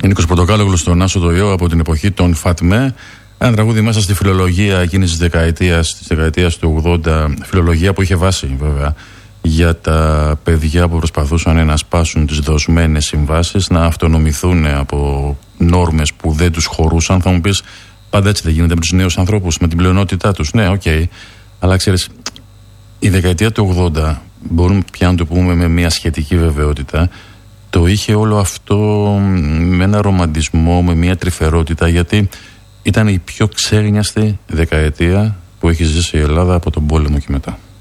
Νίκος Πορτοκάλογλου στον Άσο το Ιώ από την εποχή των Φατμέ. Ένα τραγούδι μέσα στη φιλολογία εκείνης της δεκαετίας του 80. Φιλολογία που είχε βάση βέβαια για τα παιδιά που προσπαθούσαν να σπάσουν τις δοσμένες συμβάσεις, να αυτονομηθούν από νόρμες που δεν τους χωρούσαν. Θα μου πεις, πάντα έτσι δεν γίνεται με τους νέους ανθρώπους, με την πλειονότητά τους. Ναι, οκ. Αλλά ξέρεις, η δεκαετία του 80, μπορούμε πια να το πούμε με μια σχετική βεβαιότητα, το είχε όλο αυτό με ένα ρομαντισμό, με μια τρυφερότητα, γιατί ήταν η πιο ξέγνιαστη δεκαετία που έχει ζήσει η Ελλάδα από τον πόλεμο και μετά.